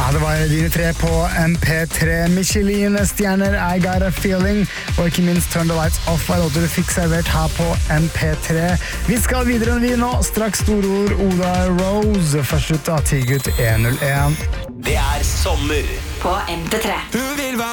det var dine tre på MP3. Michelin-stjerner, I Got a Feeling, og ikke minst Turn the Lights Off var låter du fikk servert her på MP3. Vi skal videre enn vi nå. Straks storord Oda Rose, først ut av Tigut 101. Det sommer på MP3. Hun vil være